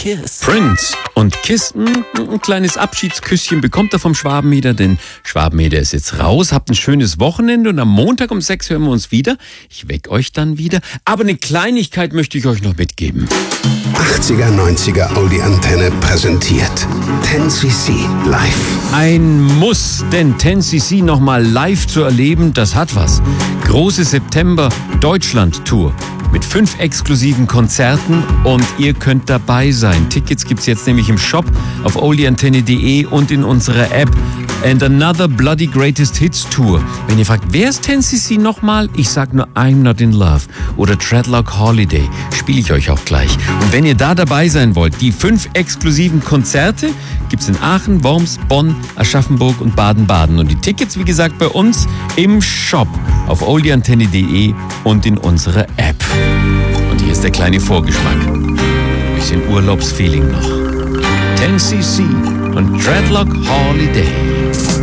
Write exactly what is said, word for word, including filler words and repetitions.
Kiss. Prince und Kiss, mh, ein kleines Abschiedsküsschen bekommt er vom Schwabenmeder, denn Schwabenmeder ist jetzt raus. Habt ein schönes Wochenende und am Montag um sechs hören wir uns wieder. Ich weck euch dann wieder. Aber eine Kleinigkeit möchte ich euch noch mitgeben. achtziger, neunziger Oldie Antenne präsentiert ten C C live. Ein Muss, denn ten C C nochmal live zu erleben, das hat was. Große September-Deutschland-Tour mit fünf exklusiven Konzerten und ihr könnt dabei sein. Tickets gibt's jetzt nämlich im Shop auf oldie antenne punkt de und in unserer App. And Another Bloody Greatest Hits Tour. Wenn ihr fragt, wer ist ten C C nochmal? Ich sag nur I'm Not In Love oder Treadlock Holiday. Spiele ich euch auch gleich. Und wenn ihr da dabei sein wollt, die fünf exklusiven Konzerte gibt's in Aachen, Worms, Bonn, Aschaffenburg und Baden-Baden. Und die Tickets, wie gesagt, bei uns im Shop auf oldie antenne punkt de und in unserer App. Und hier ist der kleine Vorgeschmack. Bisschen Urlaubsfeeling noch. ten C C und Treadlock Holiday.